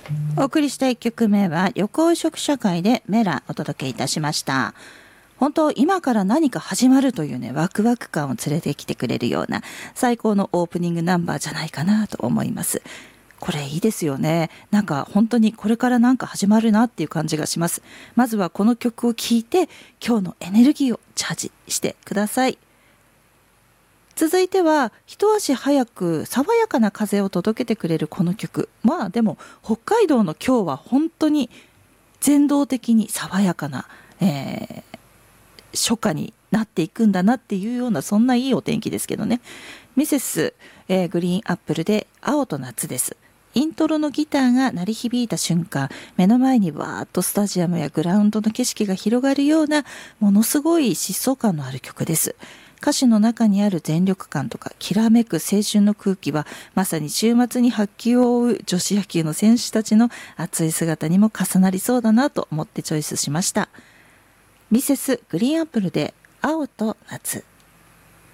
お送りした1曲目は緑黄色社会でメラお届けいたしました。本当今から何か始まるというね、ワクワク感を連れてきてくれるような最高のオープニングナンバーじゃないかなと思います。これいいですよね。なんか本当にこれからなんか始まるなっていう感じがします。まずはこの曲を聴いて今日のエネルギーをチャージしてください。続いては一足早く爽やかな風を届けてくれるこの曲。まあでも北海道の今日は本当に全動的に爽やかな、初夏になっていくんだなっていうような、そんないいお天気ですけどね。ミセス、グリーンアップルで青と夏です。イントロのギターが鳴り響いた瞬間、目の前にわーっとスタジアムやグラウンドの景色が広がるようなものすごい疾走感のある曲です。歌詞の中にある全力感とかきらめく青春の空気はまさに週末に白球を追う女子野球の選手たちの熱い姿にも重なりそうだなと思ってチョイスしました。ミセスグリーンアップルで青と夏。